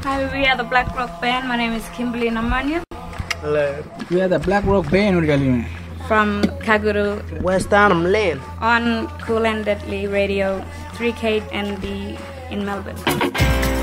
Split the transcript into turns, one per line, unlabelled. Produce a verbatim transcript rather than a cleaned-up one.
Hi, we are the Black Rock Band. My name is Kimberly Namanya.
Hello.
We are the Black Rock Band
from Kaguru,
West Arnhem Lane,
on Cool and Deadly Radio, three K N B in Melbourne.